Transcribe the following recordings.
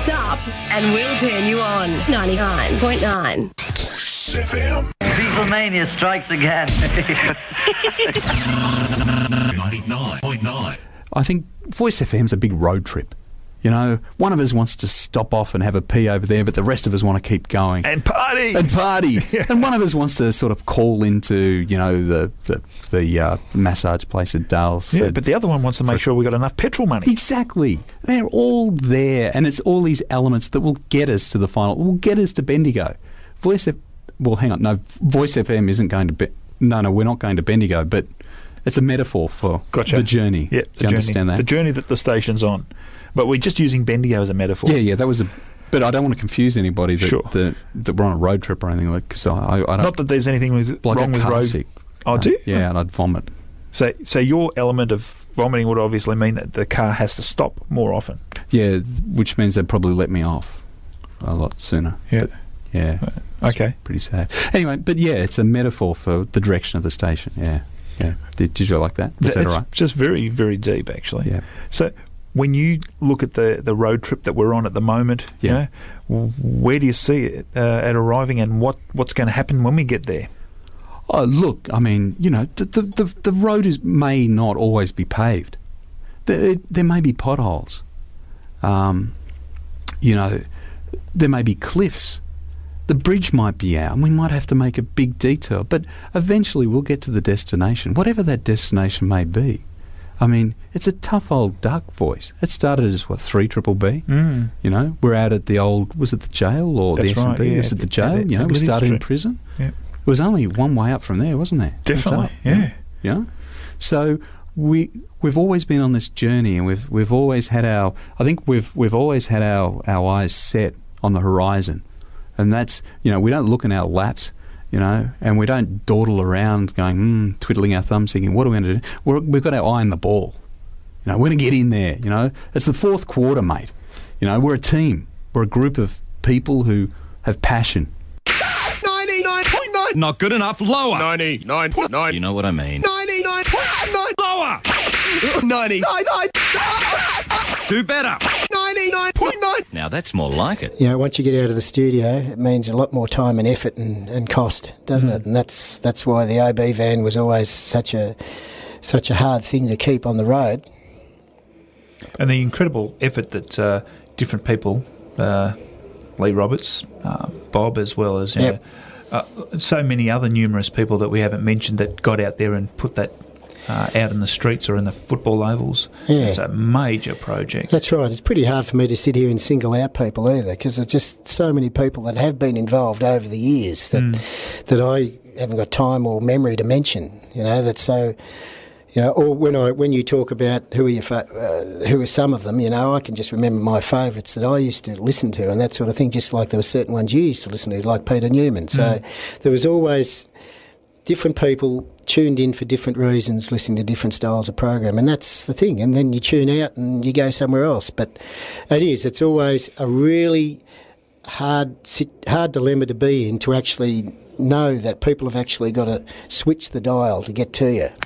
What's up? And we'll turn you on. 99.9. FM. Beatlemania strikes again. 99.9. I think Voice FM's a big road trip. You know, one of us wants to stop off and have a pee over there, but the rest of us want to keep going. And party! Yeah. And one of us wants to sort of call into, you know, the massage place at Dales. Yeah, but the other one wants to make sure we got enough petrol money. Exactly. They're all there, and it's all these elements that will get us to the final, will get us to Bendigo. Voice FM isn't going to No, we're not going to Bendigo, but it's a metaphor for the journey. Yeah, Do you understand that? The journey that the station's on. But we're just using Bendigo as a metaphor. Yeah, that was but I don't want to confuse anybody that we're on a road trip or anything, because I don't. Not that there's anything wrong with road. Sick. Oh, do you? Yeah, and I'd vomit. So your element of vomiting would obviously mean that the car has to stop more often. Yeah, which means they'd probably let me off a lot sooner. Yeah. But, yeah. Okay. Pretty sad. Anyway, but yeah, it's a metaphor for the direction of the station. Yeah. Yeah. Did you like that? Was that all right? It's just very, very deep, actually. Yeah. So when you look at the road trip that we're on at the moment, you know, where do you see it at arriving, and what's going to happen when we get there? Oh, look, I mean, you know, the road may not always be paved. There may be potholes. You know, there may be cliffs. The bridge might be out, and we might have to make a big detour, but eventually we'll get to the destination, whatever that destination may be. I mean, it's a tough old duck, Voice. It started as, 3BBB? Mm. You know, we're out at the old, was it the jail or That's the S&B? right, yeah. Was it the jail? You know, we started in prison. Yeah. It was only one way up from there, wasn't there? Definitely, yeah. You know? So we've always been on this journey, and we've always had our eyes set on the horizon. And that's, you know, we don't look in our laps, you know, and we don't dawdle around going, twiddling our thumbs thinking, what are we going to do? We've got our eye on the ball. You know, we're going to get in there, you know. It's the fourth quarter, mate. You know, we're a team. We're a group of people who have passion. 99.9. Not good enough. Lower. 99.9. You know what I mean. 99.9. Lower. 99. Do better. 99.9. Now that's more like it. You know, once you get out of the studio, it means a lot more time and effort and cost, doesn't it? And that's why the OB van was always such a hard thing to keep on the road. And the incredible effort that different people, Lee Roberts, Bob, as well as so many other numerous people that we haven't mentioned, that got out there and put that out in the streets or in the football ovals. Yeah. It's a major project. That's right. It's pretty hard for me to sit here and single out people either, because there's just so many people that have been involved over the years that I haven't got time or memory to mention. You know, that's so. You know, or when you talk about who are some of them, you know, I can just remember my favourites that I used to listen to and that sort of thing. Just like there were certain ones you used to listen to, like Peter Newman. So there was always different people tuned in for different reasons, listening to different styles of program, and that's the thing. And then you tune out and you go somewhere else. But it's always a really hard dilemma to be in, to actually know that people have actually got to switch the dial to get to you.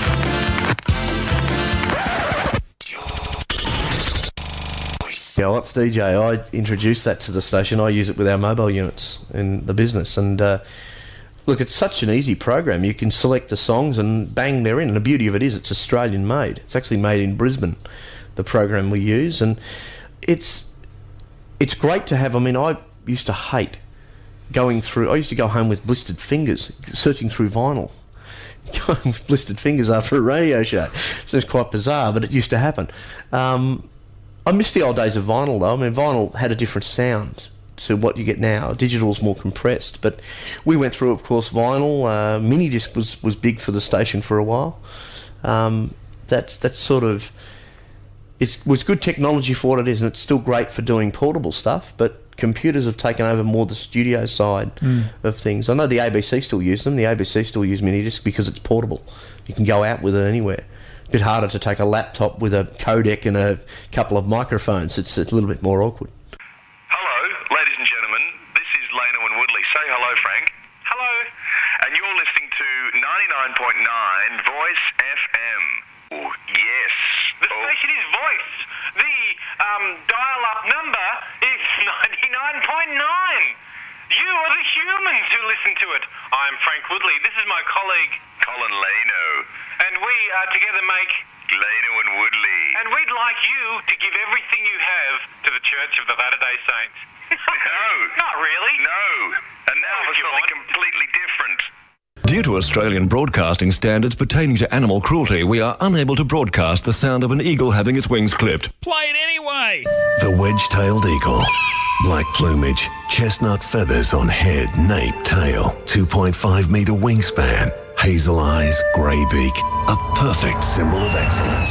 Yeah, well, it's DJ. I introduced that to the station. I use it with our mobile units in the business. And look, it's such an easy program. You can select the songs and bang, they're in. And the beauty of it is it's Australian made. It's actually made in Brisbane, the program we use. And it's great to have. I mean, I used to hate going through. I used to go home with blistered fingers, searching through vinyl. Going with blistered fingers after a radio show. So it's quite bizarre, but it used to happen. I miss the old days of vinyl, though. I mean, vinyl had a different sound to what you get now. Digital's more compressed. But we went through, of course, vinyl. Mini-disc was big for the station for a while. That's sort of... It was good technology for what it is, and it's still great for doing portable stuff, but computers have taken over more the studio side of things. I know the ABC still use them. The ABC still use mini-disc because it's portable. You can go out with it anywhere. A bit harder to take a laptop with a codec and a couple of microphones. It's a little bit more awkward. Hello, ladies and gentlemen. This is Leno and Woodley. Say hello, Frank. Hello. And you're listening to 99.9 Voice FM. Oh, yes. The station is Voice. The dial-up number is listen to it. I'm Frank Woodley. This is my colleague, Colin Leno. And we together make Leno and Woodley. And we'd like you to give everything you have to the Church of the Latter-day Saints. No. Not really. No. And now for something completely different. Due to Australian broadcasting standards pertaining to animal cruelty, we are unable to broadcast the sound of an eagle having its wings clipped. Play it anyway. The wedge-tailed eagle. Black plumage, chestnut feathers on head, nape, tail, 2.5 metre wingspan, hazel eyes, grey beak, a perfect symbol of excellence.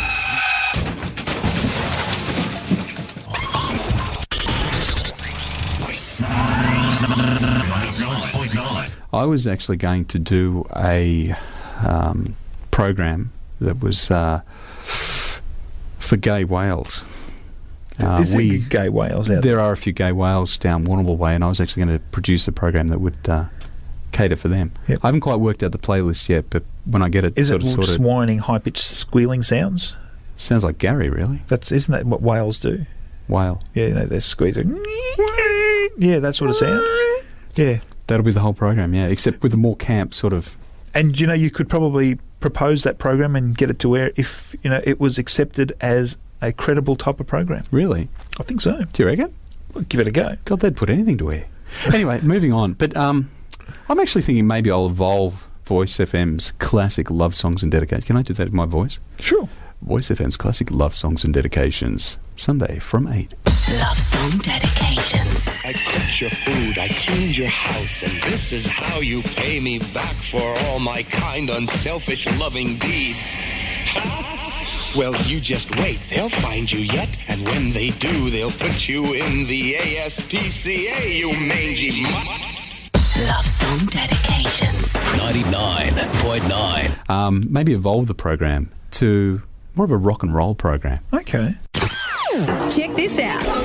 I was actually going to do a program that was for gay whales. Is there gay whales out there? There are a few gay whales down Warrnambool Way, and I was actually going to produce a program that would cater for them. Yep. I haven't quite worked out the playlist yet, but when I get it, is it sort of whining, high-pitched squealing sounds? Sounds like Gary, really. Isn't that what whales do? Whale. Yeah, they're squeezing. Yeah, that sort of sound. Yeah. That'll be the whole program, yeah, except with a more camp sort of... And, you could probably propose that program and get it to air if, it was accepted as a credible type of program. Really? I think so. Do you reckon? Well, give it a go. God, they'd put anything to air. Anyway, moving on. But I'm actually thinking maybe I'll evolve Voice FM's classic love songs and dedications. Can I do that in my voice? Sure. Voice FM's classic love songs and dedications, Sunday from 8. Love song dedications. I cooked your food, I cleaned your house, and this is how you pay me back for all my kind, unselfish, loving deeds. Well, you just wait, they'll find you yet, and when they do, they'll put you in the ASPCA, you mangy mutt. Love song dedications. 99.9. Maybe evolve the program to more of a rock and roll program. Okay. Check this out.